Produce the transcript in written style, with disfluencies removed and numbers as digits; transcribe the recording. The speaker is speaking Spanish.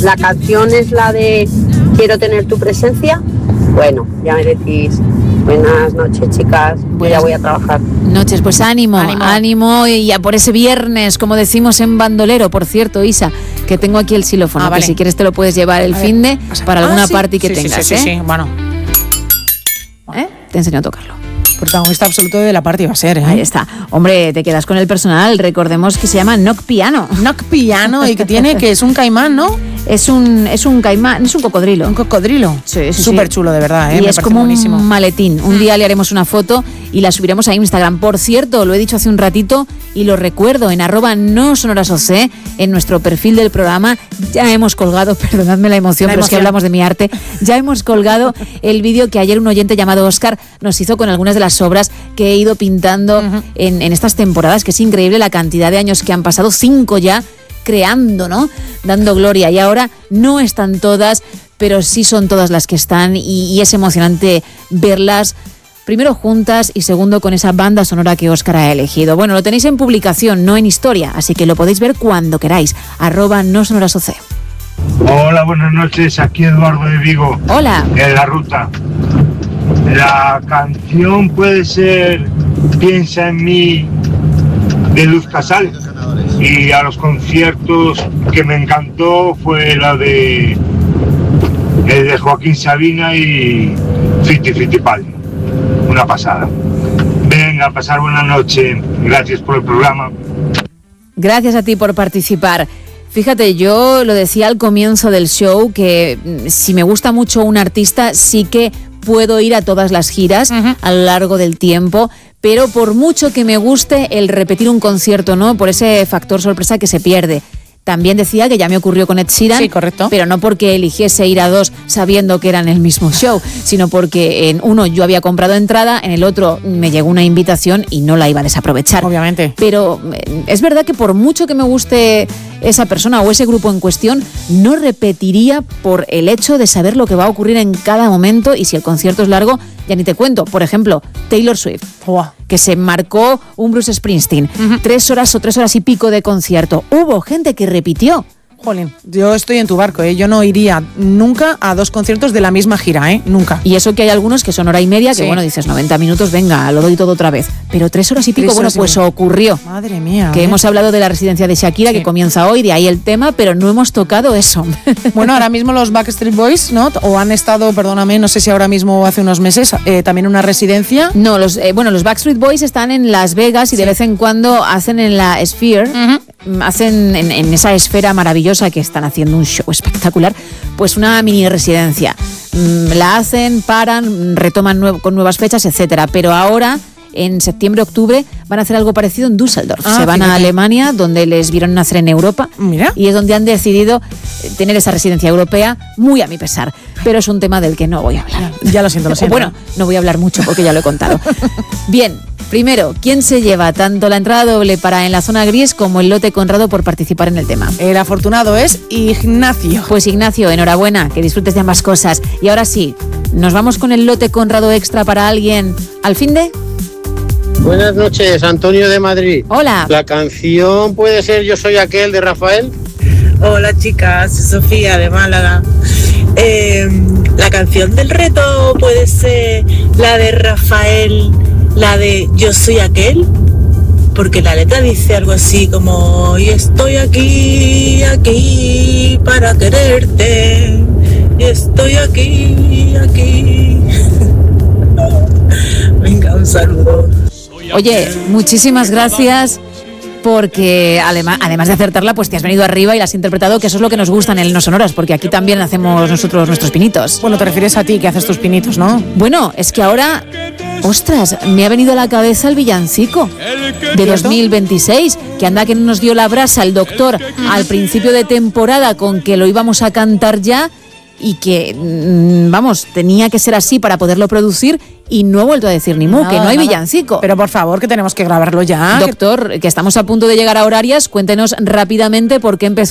la canción es la de Quiero tener tu presencia. Bueno, ya me decís. Buenas noches, chicas. Ya voy a trabajar. Noches, pues ánimo y a por ese viernes, como decimos en bandolero. Por cierto, Isa, que tengo aquí el xilófono, que si quieres te lo puedes llevar el finde para alguna party que tengas. Sí, bueno. Te enseño a tocarlo. Protagonista absoluto de la party va a ser, ¿eh? Ahí está. Hombre, te quedas con el personal. Recordemos que se llama Knock Piano. Knock Piano y que es un caimán, ¿no? Es un caimán, es un cocodrilo. ¿Un cocodrilo? Sí. Súper chulo, de verdad, ¿eh? Y es como buenísimo. Un maletín. Un día le haremos una foto y la subiremos a Instagram. Por cierto, lo he dicho hace un ratito y lo recuerdo, en @nosonorasoc, en nuestro perfil del programa, ya hemos colgado, perdonadme la emoción, pero es que hablamos de mi arte, ya hemos colgado el vídeo que ayer un oyente llamado Óscar nos hizo con algunas de las obras que he ido pintando en estas temporadas, que es increíble la cantidad de años que han pasado, 5 ya, creando, ¿no? Dando gloria. Y ahora no están todas, pero sí son todas las que están y es emocionante verlas, primero juntas y segundo con esa banda sonora que Óscar ha elegido. Bueno, lo tenéis en publicación, no en historia, así que lo podéis ver cuando queráis. @nosonorasoc. Hola, buenas noches, aquí Eduardo de Vigo. Hola. En la ruta. La canción puede ser Piensa en mí, de Luz Casal. Y a los conciertos que me encantó fue la de el de Joaquín Sabina y Fiti Fitipaldi. Una pasada. Venga, pasar buena noche. Gracias por el programa. Gracias a ti por participar. Fíjate, yo lo decía al comienzo del show, que si me gusta mucho un artista, sí que puedo ir a todas las giras a lo largo del tiempo, pero por mucho que me guste, el repetir un concierto, ¿no? Por ese factor sorpresa que se pierde. También decía que ya me ocurrió con Ed Sheeran, sí, correcto, pero no porque eligiese ir a 2 sabiendo que eran el mismo show, sino porque en uno yo había comprado entrada, en el otro me llegó una invitación y no la iba a desaprovechar. Obviamente. Pero es verdad que por mucho que me guste esa persona o ese grupo en cuestión, no repetiría por el hecho de saber lo que va a ocurrir en cada momento, y si el concierto es largo, ya ni te cuento. Por ejemplo, Taylor Swift, que se marcó un Bruce Springsteen, 3 horas o 3 horas y pico de concierto. Hubo gente que repitió. Jolín, yo estoy en tu barco, ¿eh? Yo no iría nunca a 2 conciertos de la misma gira, ¿eh? Nunca. Y eso que hay algunos que son hora y media, que bueno, dices 90 minutos, venga, lo doy todo otra vez. Pero 3 horas y pico, bueno, pues ocurrió. Madre mía. Que hemos hablado de la residencia de Shakira, que comienza hoy, de ahí el tema, pero no hemos tocado eso. Bueno, ahora mismo los Backstreet Boys, ¿no? O han estado, perdóname, no sé si ahora mismo o hace unos meses, también una residencia. No, los Backstreet Boys están en Las Vegas y de vez en cuando hacen en la Sphere, hacen en esa esfera maravillosa que están haciendo un show espectacular, pues una mini residencia. La hacen, paran, retoman con nuevas fechas, etcétera. Pero ahora, en septiembre-octubre, van a hacer algo parecido en Düsseldorf. Se van a Alemania, donde les vieron nacer en Europa. Mira. Y es donde han decidido tener esa residencia europea, muy a mi pesar. Pero es un tema del que no voy a hablar. Ya lo siento. Bueno, no voy a hablar mucho porque ya lo he contado. Bien. Primero, ¿quién se lleva tanto la entrada doble para En la Zona Gris como el lote Conrado por participar en el tema? El afortunado es Ignacio. Pues Ignacio, enhorabuena, que disfrutes de ambas cosas. Y ahora sí, ¿nos vamos con el lote Conrado extra para alguien al finde? Buenas noches, Antonio de Madrid. Hola. La canción puede ser Yo soy aquel, de Rafael. Hola chicas, Sofía de Málaga. La canción del reto puede ser la de Rafael, la de Yo soy aquel, porque la letra dice algo así como: y estoy aquí para quererte, y estoy aquí. Venga, un saludo. Oye, muchísimas gracias, porque además de acertarla, pues te has venido arriba y la has interpretado, que eso es lo que nos gusta en el No Sonoras, porque aquí también hacemos nosotros nuestros pinitos. Bueno, te refieres a ti, que haces tus pinitos, ¿no? Bueno, es que ahora, ostras, me ha venido a la cabeza el villancico de 2026, que anda que nos dio la brasa el doctor al principio de temporada con que lo íbamos a cantar ya, y que, vamos, tenía que ser así para poderlo producir, y no he vuelto a decir ni mu, que no hay villancico. Pero por favor, que tenemos que grabarlo ya. Doctor, que estamos a punto de llegar a horarias, cuéntenos rápidamente por qué empezó